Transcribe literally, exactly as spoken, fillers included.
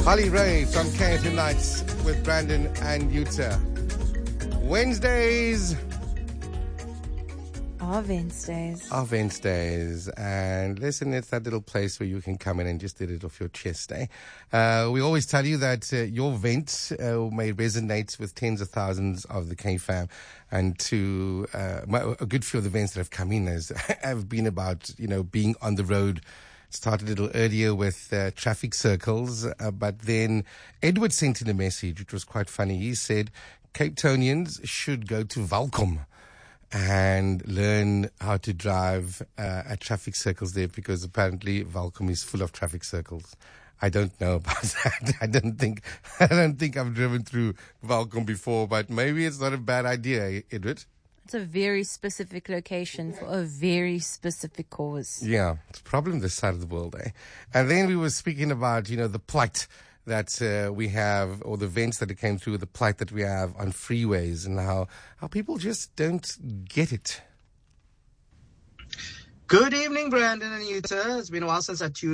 Holly Ray from K T Nights with Brandon and Yuta. Wednesdays are Wednesdays. Are Wednesdays. And listen, it's that little place where you can come in and just get it off your chest, eh? Uh, we always tell you that uh, your vent uh, may resonate with tens of thousands of the K-Fam. And to uh, my, a good few of the events that have come in has, have been about, you know, being on the road. Started a little earlier with uh, traffic circles, uh, but then Edward sent in a message, which was quite funny. He said, Cape Townians should go to Valcom and learn how to drive uh, at traffic circles there, because apparently Valcom is full of traffic circles. I don't know about that. I don't think I don't think I've driven through Valcom before, but maybe it's not a bad idea, Edward. It's a very specific location for a very specific cause. Yeah, it's a problem this side of the world, eh? And then we were speaking about, you know, the plight that uh, we have, or the events that it came through, the plight that we have on freeways, and how, how people just don't get it. Good evening, Brandon and Yuta. It's been a while since I tuned